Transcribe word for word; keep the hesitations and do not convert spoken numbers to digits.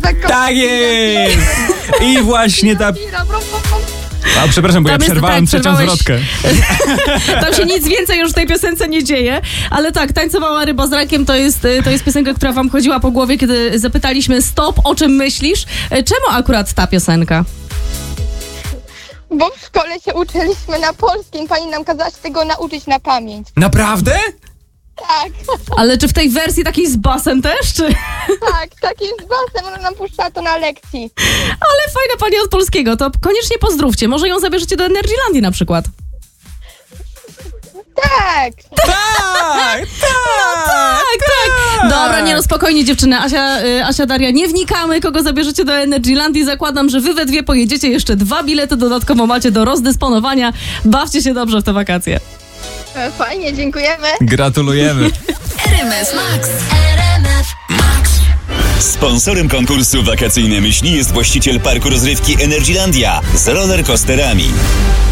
taką... Tak jest! I właśnie ta... A, przepraszam, bo Tam ja jest- przerwałem tak, trzecią przerwałeś. zwrotkę. Tam się nic więcej już w tej piosence nie dzieje, ale tak, Tańcowała ryba z rakiem to jest, y, to jest piosenka, która wam chodziła po głowie, kiedy zapytaliśmy stop, o czym myślisz? Y, Czemu akurat ta piosenka? Bo w szkole się uczyliśmy na polskim, pani nam kazała się tego nauczyć na pamięć. Naprawdę? Tak, Ale czy w tej wersji takiej z basem też, czy... tak, taki jest basem, ona nam puszczała to na lekcji. Ale fajna pani od polskiego, to koniecznie pozdrówcie, może ją zabierzecie do Energylandii na przykład. Tak, Tak! Tak! Tak, tak. Dobra, nie no, spokojnie dziewczyny. Asia, y, Asia, Daria, nie wnikamy, kogo zabierzecie do Energylandii. Zakładam, że wy we dwie pojedziecie, jeszcze dwa bilety dodatkowo macie do rozdysponowania. Bawcie się dobrze w te wakacje. E, fajnie, dziękujemy. Gratulujemy. R M F Max. R M F Max. Sponsorem konkursu Wakacyjne Myśli jest właściciel parku rozrywki Energylandia z rollercoasterami.